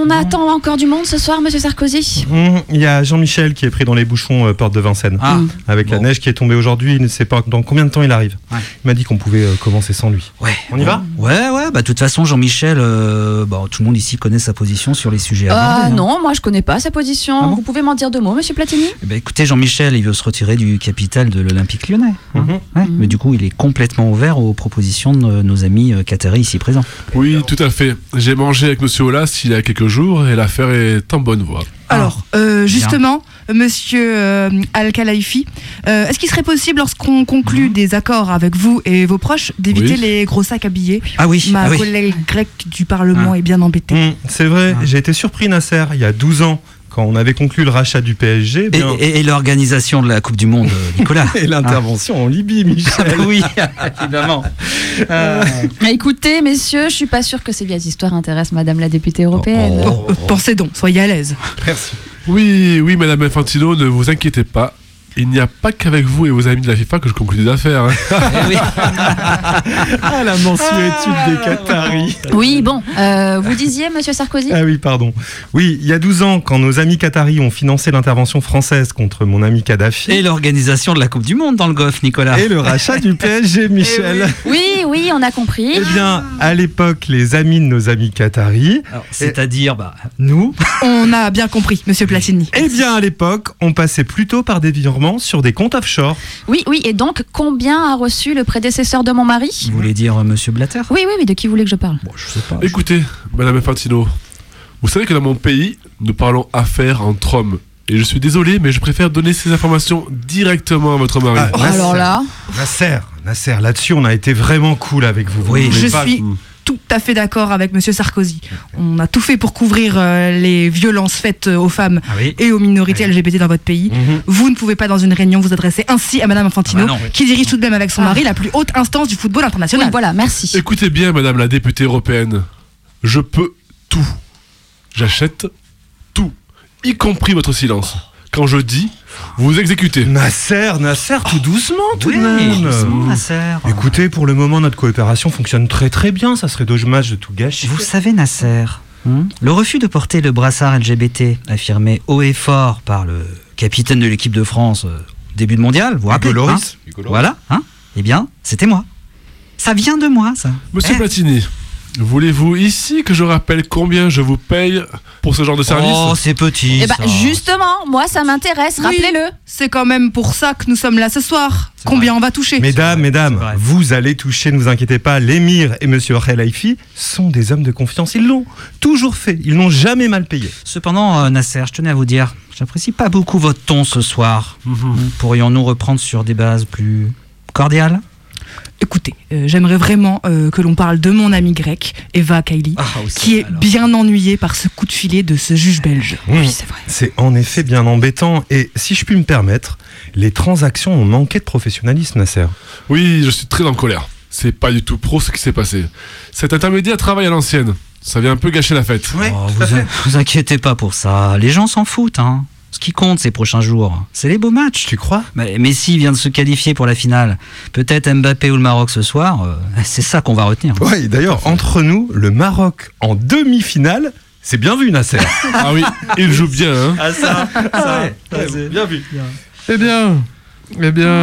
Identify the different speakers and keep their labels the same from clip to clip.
Speaker 1: On attend encore du monde ce soir, monsieur Sarkozy.
Speaker 2: Il y a Jean-Michel qui est pris dans les bouchons porte de Vincennes. Avec la neige qui est tombée aujourd'hui, il ne sait pas dans combien de temps il arrive. Ouais. Il m'a dit qu'on pouvait commencer sans lui.
Speaker 3: Ouais.
Speaker 2: On y va ?
Speaker 3: Ouais, de toute façon, Jean-Michel, tout le monde ici connaît sa position sur les sujets abordés.
Speaker 1: Non, moi je connais pas sa position. Vous pouvez m'en dire 2 mots, monsieur Platini ?
Speaker 3: Écoutez, Jean-Michel, il veut se retirer du capital de l'Olympique Lyonnais. Mais du coup, il est complètement ouvert aux propositions de nos amis qataris ici présents.
Speaker 4: Oui, tout à fait. J'ai mangé avec monsieur Aulas il y a quelques jours et l'affaire est en bonne voie.
Speaker 5: Alors, justement, monsieur Al-Khelaifi, est-ce qu'il serait possible, lorsqu'on conclut des accords avec vous et vos proches, d'éviter les gros sacs à billets ? Ma collègue grecque du Parlement est bien embêtée.
Speaker 2: C'est vrai, j'ai été surpris, Nasser, il y a 12 ans. Quand on avait conclu le rachat du PSG...
Speaker 3: Et l'organisation de la Coupe du Monde, Nicolas.
Speaker 2: Et l'intervention en Libye, Michel.
Speaker 3: Oui, évidemment.
Speaker 1: Écoutez, messieurs, je suis pas sûre que ces vieilles histoires intéressent madame la députée européenne.
Speaker 5: Pensez donc, soyez à l'aise.
Speaker 2: Merci.
Speaker 4: Oui, madame Infantino, ne vous inquiétez pas. Il n'y a pas qu'avec vous et vos amis de la FIFA que je conclue des affaires.
Speaker 2: La mansuétude des Qataris.
Speaker 1: Oui, vous disiez, monsieur Sarkozy ?
Speaker 2: Ah oui, pardon. Oui, il y a 12 ans, quand nos amis Qataris ont financé l'intervention française contre mon ami Kadhafi.
Speaker 3: Et l'organisation de la Coupe du Monde dans le Golfe, Nicolas.
Speaker 2: Et le rachat du PSG, Michel.
Speaker 1: Oui, on a compris.
Speaker 2: Eh bien, à l'époque, les amis de nos amis Qataris...
Speaker 3: C'est-à-dire, nous...
Speaker 5: On a bien compris, monsieur Platini.
Speaker 2: Eh bien, à l'époque, on passait plutôt par des virements sur des comptes offshore.
Speaker 1: Oui, et donc, combien a reçu le prédécesseur de mon mari ?
Speaker 3: Vous voulez dire monsieur Blatter ?
Speaker 1: Oui, de qui vous voulez que je parle ?
Speaker 3: Je sais pas.
Speaker 4: Écoutez, madame Infantino, vous savez que dans mon pays, nous parlons affaires entre hommes. Et je suis désolé, mais je préfère donner ces informations directement à votre mari.
Speaker 1: Alors là...
Speaker 2: Nasser, là-dessus, on a été vraiment cool avec vous.
Speaker 5: Oui, je suis tout à fait d'accord avec monsieur Sarkozy. On a tout fait pour couvrir les violences faites aux femmes et aux minorités LGBT dans votre pays. Vous ne pouvez pas, dans une réunion, vous adresser ainsi à madame Infantino, qui dirige tout de même avec son mari la plus haute instance du football international.
Speaker 1: Oui, voilà, merci.
Speaker 4: Écoutez bien, madame la députée européenne, je peux tout. J'achète tout, y compris votre silence. Quand je dis, vous exécutez.
Speaker 2: Nasser, tout doucement, tout de même.
Speaker 3: Doucement, Nasser.
Speaker 2: Écoutez, pour le moment, notre coopération fonctionne très très bien. Ça serait dommage de tout gâcher.
Speaker 3: Vous savez, Nasser, le refus de porter le brassard LGBT, affirmé haut et fort par le capitaine de l'équipe de France début de mondial, vous vous rappelez,
Speaker 2: Loris.
Speaker 3: Voilà, eh bien, c'était moi. Ça vient de moi, ça.
Speaker 4: Monsieur Platini, voulez-vous ici que je rappelle combien je vous paye pour ce genre de service ?
Speaker 3: Oh, c'est petit.
Speaker 1: Justement, moi ça m'intéresse, rappelez-le.
Speaker 5: C'est quand même pour ça que nous sommes là ce soir. Combien on va toucher ?
Speaker 2: Mesdames, vous allez toucher, ne vous inquiétez pas. L'émir et monsieur Al-Khelaifi sont des hommes de confiance. Ils l'ont toujours fait. Ils n'ont jamais mal payé.
Speaker 3: Cependant, Nasser, je tenais à vous dire, j'apprécie pas beaucoup votre ton ce soir. Pourrions-nous reprendre sur des bases plus cordiales ?
Speaker 5: Écoutez, j'aimerais vraiment que l'on parle de mon ami grec, Eva Kaili, qui est bien ennuyée par ce coup de filet de ce juge belge.
Speaker 1: Oui, c'est vrai.
Speaker 2: C'est en effet bien embêtant. Et si je puis me permettre, les transactions ont manqué de professionnalisme, Nasser.
Speaker 4: Oui, je suis très en colère. C'est pas du tout pro ce qui s'est passé. Cet intermédiaire travaille à l'ancienne. Ça vient un peu gâcher la fête.
Speaker 3: Vous inquiétez pas pour ça. Les gens s'en foutent, Ce qui compte ces prochains jours, c'est les beaux matchs.
Speaker 2: Tu crois ?
Speaker 3: Messi vient de se qualifier pour la finale. Peut-être Mbappé ou le Maroc ce soir. C'est ça qu'on va retenir.
Speaker 2: Oui, d'ailleurs, entre nous, le Maroc en demi-finale, c'est bien vu, Nasser.
Speaker 4: Ah oui, il joue bien.
Speaker 2: C'est bien vu.
Speaker 6: Eh bien, je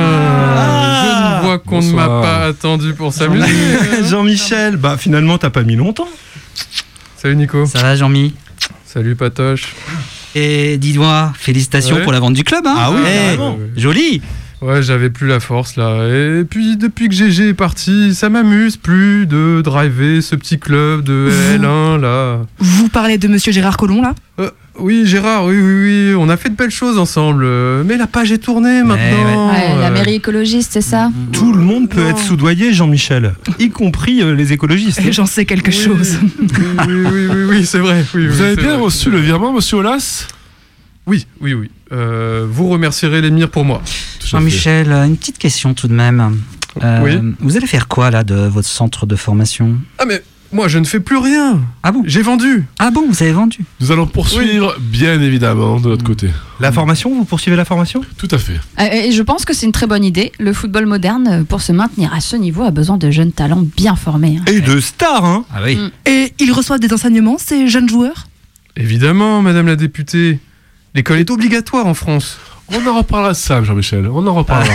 Speaker 6: ne vois qu'on ne m'a pas attendu pour s'amuser.
Speaker 2: Jean-Michel, finalement, t'as pas mis longtemps.
Speaker 6: Salut Nico.
Speaker 3: Ça va, Jean-Mi ?
Speaker 6: Salut Patoche.
Speaker 3: Et dis-moi, félicitations pour la vente du club.
Speaker 2: Ah oui,
Speaker 3: joli.
Speaker 6: Ouais, j'avais plus la force là. Et puis depuis que GG est parti, ça m'amuse plus de driver ce petit club de L1 là.
Speaker 5: Vous parlez de monsieur Gérard Collomb là ?
Speaker 6: Oui, Gérard, oui. On a fait de belles choses ensemble. Mais la page est tournée maintenant.
Speaker 1: La mairie écologiste, c'est ça ?
Speaker 2: Tout le monde peut être soudoyé, Jean-Michel, y compris les écologistes.
Speaker 5: Et j'en sais quelque chose.
Speaker 6: Oui, c'est vrai.
Speaker 4: Vous avez bien reçu le virement, monsieur Aulas ?
Speaker 6: Oui. Vous remercierez l'émir pour moi.
Speaker 3: Jean-Michel, une petite question tout de même.
Speaker 6: Oui.
Speaker 3: Vous allez faire quoi là de votre centre de formation ?
Speaker 6: Ah mais moi je ne fais plus rien.
Speaker 3: Ah bon ?
Speaker 6: J'ai vendu.
Speaker 3: Ah bon, vous avez vendu ?
Speaker 4: Nous allons poursuivre, bien évidemment, de notre côté.
Speaker 2: La formation, vous poursuivez la formation ?
Speaker 4: Tout à fait.
Speaker 1: Et je pense que c'est une très bonne idée. Le football moderne, pour se maintenir à ce niveau, a besoin de jeunes talents bien formés.
Speaker 2: Et de stars,
Speaker 3: Ah oui.
Speaker 5: Et ils reçoivent des enseignements, ces jeunes joueurs ?
Speaker 6: Évidemment, madame la députée. L'école est obligatoire en France.
Speaker 4: On en reparlera de ça, Jean-Michel. On en reparlera.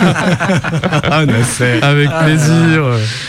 Speaker 6: Avec plaisir.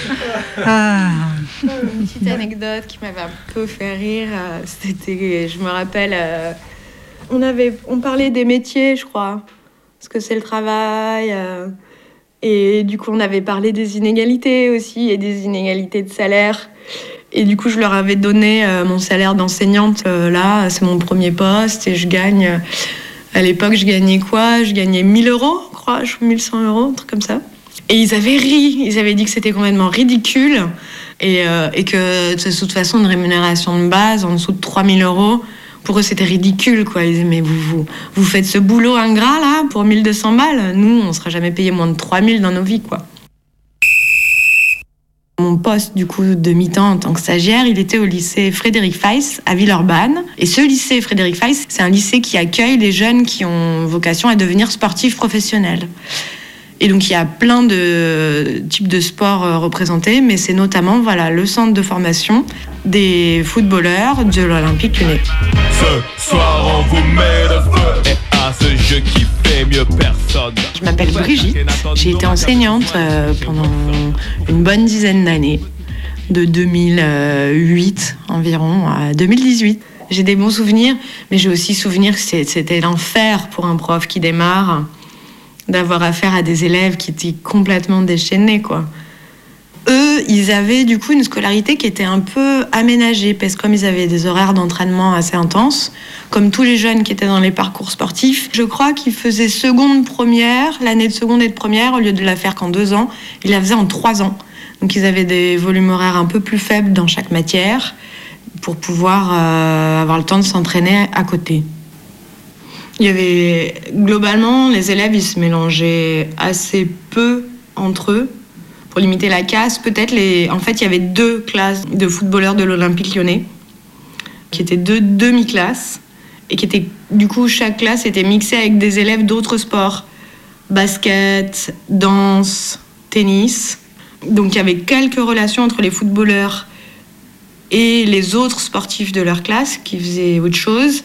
Speaker 7: Une petite anecdote qui m'avait un peu fait rire. C'était, je me rappelle, on parlait des métiers, je crois. Ce que c'est le travail. Et du coup, on avait parlé des inégalités aussi et des inégalités de salaire. Et du coup, je leur avais donné mon salaire d'enseignante. Là, c'est mon premier poste et je gagne... À l'époque, je gagnais quoi ? Je gagnais 1 000 €, je crois, 1 100 €, un truc comme ça. Et ils avaient ri, ils avaient dit que c'était complètement ridicule et que de toute façon, une rémunération de base en dessous de 3 000 €, pour eux, c'était ridicule, quoi. Ils disaient, mais vous faites ce boulot ingrat, là, pour 1 200 balles ? Nous, on ne sera jamais payé moins de 3 000 dans nos vies, quoi. Mon poste, du coup, de mi-temps en tant que stagiaire, il était au lycée Frédéric Feiss à Villeurbanne. Et ce lycée Frédéric Feiss, c'est un lycée qui accueille les jeunes qui ont vocation à devenir sportifs professionnels. Et donc, il y a plein de types de sports représentés, mais c'est notamment le centre de formation des footballeurs de l'Olympique Lyonnais.
Speaker 8: Ce soir, on vous met le feu et à ce jeu qui fait mieux personne.
Speaker 7: Je m'appelle Brigitte, j'ai été enseignante pendant une bonne dizaine d'années, de 2008 environ à 2018. J'ai des bons souvenirs, mais j'ai aussi souvenir que c'était l'enfer pour un prof qui démarre, d'avoir affaire à des élèves qui étaient complètement déchaînés, quoi. Eux, ils avaient du coup une scolarité qui était un peu aménagée, parce que comme ils avaient des horaires d'entraînement assez intenses, comme tous les jeunes qui étaient dans les parcours sportifs, je crois qu'ils faisaient l'année de seconde et de première, au lieu de la faire qu'en 2 ans, ils la faisaient en 3 ans. Donc ils avaient des volumes horaires un peu plus faibles dans chaque matière, pour pouvoir avoir le temps de s'entraîner à côté. Il y avait, globalement, les élèves, ils se mélangeaient assez peu entre eux. Pour limiter la casse, peut-être en fait, il y avait 2 classes de footballeurs de l'Olympique Lyonnais, qui étaient 2 demi-classes, et qui étaient, du coup, chaque classe était mixée avec des élèves d'autres sports. Basket, danse, tennis. Donc, il y avait quelques relations entre les footballeurs et les autres sportifs de leur classe qui faisaient autre chose.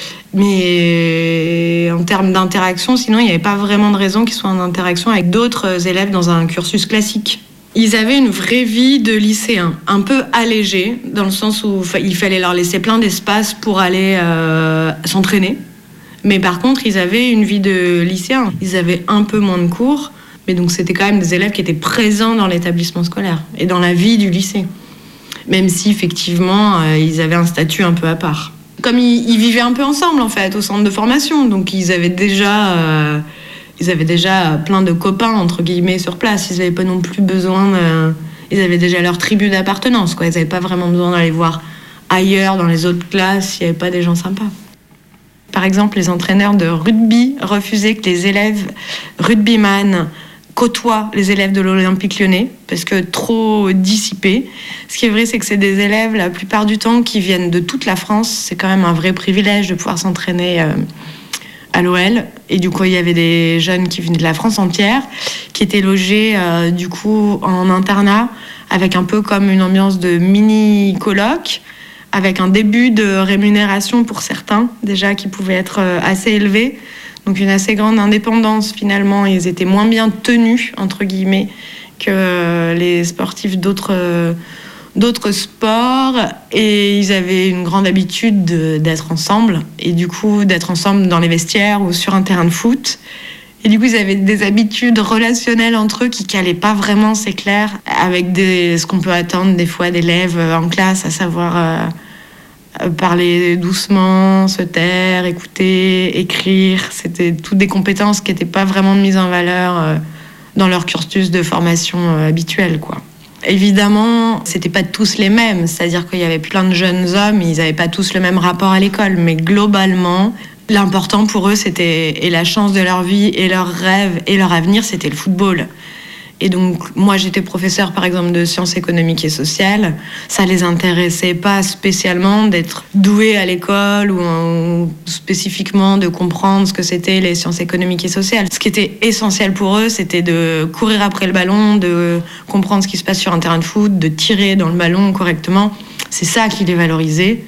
Speaker 7: Mais en termes d'interaction, sinon, il n'y avait pas vraiment de raison qu'ils soient en interaction avec d'autres élèves dans un cursus classique. Ils avaient une vraie vie de lycéens, un peu allégée, dans le sens où il fallait leur laisser plein d'espace pour aller s'entraîner. Mais par contre, ils avaient une vie de lycéens. Ils avaient un peu moins de cours, mais donc c'était quand même des élèves qui étaient présents dans l'établissement scolaire et dans la vie du lycée. Même si, effectivement, ils avaient un statut un peu à part. Comme ils vivaient un peu ensemble, en fait, au centre de formation. Donc, ils avaient déjà plein de copains, entre guillemets, sur place. Ils n'avaient pas non plus besoin ils avaient déjà leur tribu d'appartenance, quoi. Ils n'avaient pas vraiment besoin d'aller voir ailleurs, dans les autres classes, s'il n'y avait pas des gens sympas. Par exemple, les entraîneurs de rugby refusaient que les élèves rugbyman côtoient les élèves de l'Olympique Lyonnais, parce que trop dissipés. Ce qui est vrai, c'est que c'est des élèves, la plupart du temps, qui viennent de toute la France. C'est quand même un vrai privilège de pouvoir s'entraîner à l'OL. Et du coup, il y avait des jeunes qui venaient de la France entière, qui étaient logés, du coup, en internat, avec un peu comme une ambiance de mini-coloc, avec un début de rémunération pour certains, déjà, qui pouvait être assez élevé. Donc une assez grande indépendance finalement. Ils étaient moins bien tenus, entre guillemets, que les sportifs d'autres sports. Et ils avaient une grande habitude d'être ensemble. Et du coup, d'être ensemble dans les vestiaires ou sur un terrain de foot. Et du coup, ils avaient des habitudes relationnelles entre eux qui calaient pas vraiment, c'est clair, avec ce qu'on peut attendre des fois d'élèves en classe, à savoir... parler doucement, se taire, écouter, écrire. C'était toutes des compétences qui n'étaient pas vraiment mises en valeur dans leur cursus de formation habituel, quoi. Évidemment, c'était pas tous les mêmes. C'est-à-dire qu'il y avait plein de jeunes hommes, ils n'avaient pas tous le même rapport à l'école. Mais globalement, l'important pour eux, et la chance de leur vie, et leur rêve, et leur avenir, c'était le football. Et donc, moi, j'étais professeure, par exemple, de sciences économiques et sociales. Ça les intéressait pas spécialement d'être douée à l'école ou spécifiquement de comprendre ce que c'était les sciences économiques et sociales. Ce qui était essentiel pour eux, c'était de courir après le ballon, de comprendre ce qui se passe sur un terrain de foot, de tirer dans le ballon correctement. C'est ça qui les valorisait.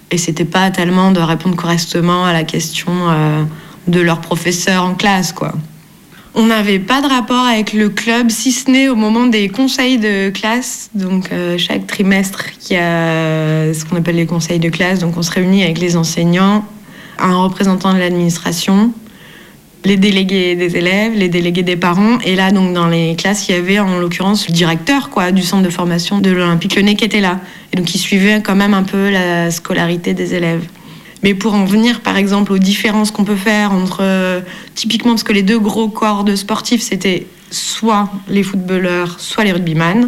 Speaker 7: Et c'était pas tellement de répondre correctement à la question de leur professeur en classe, quoi. On n'avait pas de rapport avec le club, si ce n'est au moment des conseils de classe. Donc, chaque trimestre, il y a ce qu'on appelle les conseils de classe. Donc, on se réunit avec les enseignants, un représentant de l'administration, les délégués des élèves, les délégués des parents. Et là, donc, dans les classes, il y avait en l'occurrence le directeur, quoi, du centre de formation de l'Olympique Lyonnais qui était là. Et donc, il suivait quand même un peu la scolarité des élèves. Mais pour en venir, par exemple, aux différences qu'on peut faire entre, typiquement, parce que les deux gros corps de sportifs, c'était soit les footballeurs, soit les rugbyman.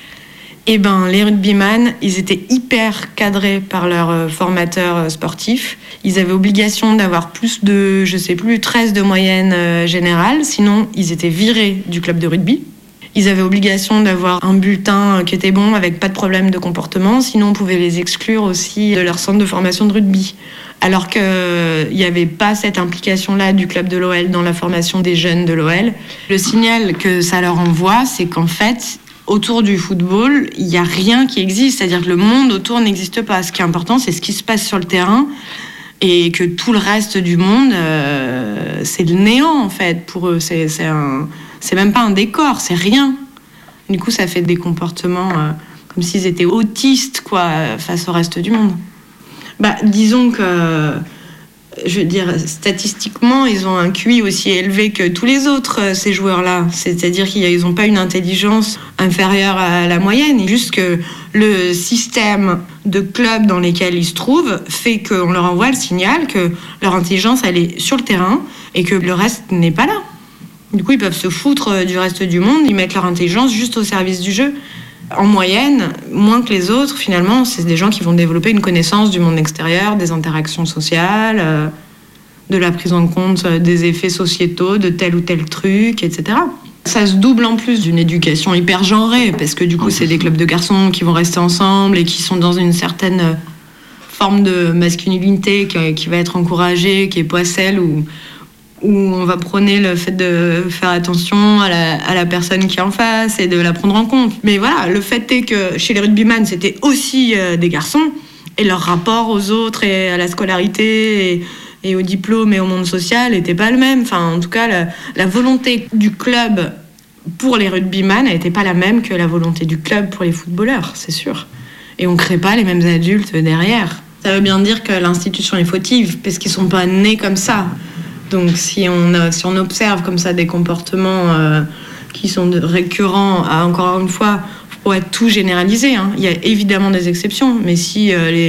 Speaker 7: Et ben, les rugbyman, ils étaient hyper cadrés par leurs formateurs sportifs. Ils avaient obligation d'avoir plus de, 13 de moyenne générale, sinon ils étaient virés du club de rugby. Ils avaient obligation d'avoir un bulletin qui était bon, avec pas de problème de comportement, sinon on pouvait les exclure aussi de leur centre de formation de rugby. Alors qu'il n'y avait pas cette implication-là du club de l'OL dans la formation des jeunes de l'OL. Le signal que ça leur envoie, c'est qu'en fait, autour du football, il n'y a rien qui existe. C'est-à-dire que le monde autour n'existe pas. Ce qui est important, c'est ce qui se passe sur le terrain, et que tout le reste du monde, c'est le néant, en fait. Pour eux, c'est même pas un décor, c'est rien. Du coup, ça fait des comportements comme s'ils étaient autistes, quoi, face au reste du monde. Bah, disons que, je veux dire, statistiquement, ils ont un QI aussi élevé que tous les autres, ces joueurs-là. C'est-à-dire qu'ils n'ont pas une intelligence inférieure à la moyenne. Juste que le système de clubs dans lesquels ils se trouvent fait qu'on leur envoie le signal que leur intelligence, elle est sur le terrain et que le reste n'est pas là. Du coup, ils peuvent se foutre du reste du monde, ils mettent leur intelligence juste au service du jeu. En moyenne, moins que les autres, finalement, c'est des gens qui vont développer une connaissance du monde extérieur, des interactions sociales, de la prise en compte des effets sociétaux de tel ou tel truc, etc. Ça se double en plus d'une éducation hyper genrée, parce que du coup, c'est des clubs de garçons qui vont rester ensemble et qui sont dans une certaine forme de masculinité qui va être encouragée, qui est pas celle où on va prôner le fait de faire attention à la personne qui est en face et de la prendre en compte. Mais voilà, le fait est que chez les rugbyman, c'était aussi des garçons, et leur rapport aux autres et à la scolarité et au diplôme et au monde social n'était pas le même. Enfin, en tout cas, la volonté du club pour les rugbyman n'était pas la même que la volonté du club pour les footballeurs, c'est sûr. Et on ne crée pas les mêmes adultes derrière. Ça veut bien dire que l'institution est fautive, parce qu'ils ne sont pas nés comme ça. Donc si on observe comme ça des comportements qui sont récurrents, encore une fois, pour être tout généralisé, hein. Il y a évidemment des exceptions, mais si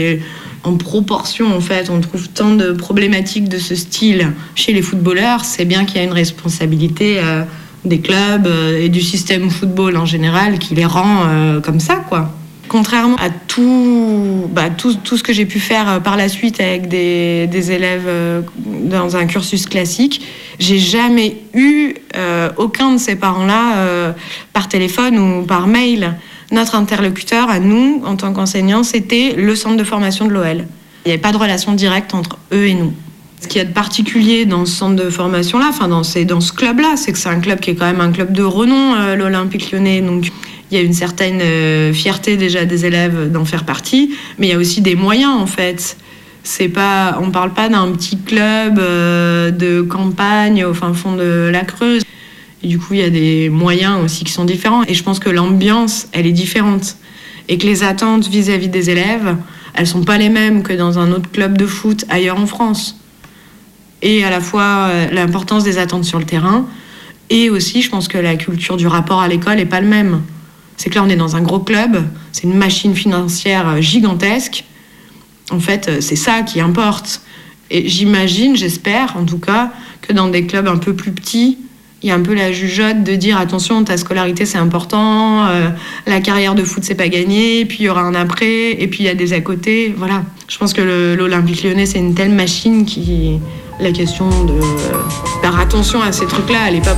Speaker 7: en proportion, en fait, on trouve tant de problématiques de ce style chez les footballeurs, c'est bien qu'il y a une responsabilité des clubs et du système football en général qui les rend comme ça, quoi. Contrairement à tout ce que j'ai pu faire par la suite avec des élèves dans un cursus classique, j'ai jamais eu aucun de ces parents-là par téléphone ou par mail. Notre interlocuteur à nous, en tant qu'enseignants, c'était le centre de formation de l'OL. Il n'y avait pas de relation directe entre eux et nous. Ce qu'il y a de particulier dans ce centre de formation-là, enfin dans ce club-là, c'est que c'est un club qui est quand même un club de renom, l'Olympique Lyonnais. Donc il y a une certaine fierté déjà des élèves d'en faire partie, mais il y a aussi des moyens en fait. On parle pas d'un petit club de campagne au fin fond de la Creuse. Et du coup, il y a des moyens aussi qui sont différents. Et je pense que l'ambiance, elle est différente. Et que les attentes vis-à-vis des élèves, elles sont pas les mêmes que dans un autre club de foot ailleurs en France. Et à la fois l'importance des attentes sur le terrain, et aussi, je pense que la culture du rapport à l'école est pas le même. C'est que là, on est dans un gros club, c'est une machine financière gigantesque. En fait, c'est ça qui importe. Et j'imagine, j'espère en tout cas, que dans des clubs un peu plus petits, il y a un peu la jugeote de dire attention, ta scolarité c'est important, la carrière de foot c'est pas gagné, puis il y aura un après, et puis il y a des à côté, voilà. Je pense que l'Olympique Lyonnais c'est une telle machine qui, la question de faire attention à ces trucs-là, elle est pas